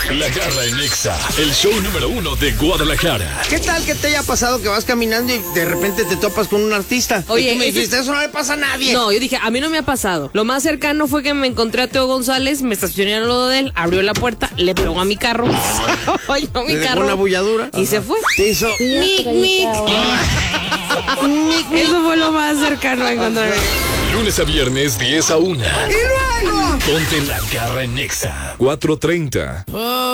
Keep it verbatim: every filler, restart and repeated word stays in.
La Garra en Nexa, el show número uno de Guadalajara. ¿Qué tal que te haya pasado que vas caminando y de repente te topas con un artista? Oye, y tú me ese- dijiste, eso no le pasa a nadie. No, yo dije, a mí no me ha pasado. Lo más cercano fue que me encontré a Teo González, me estacioné al lado de él, abrió la puerta, le pegó a mi carro, oyó mi ¿Le dejó carro una bulladura? y se fue. Te hizo... Mic, mic. Eso fue lo más cercano a encontrarme. Lunes a viernes, diez a una. ¡Y luego! Ponte La Garra en Nexa. cuatro treinta. Oh,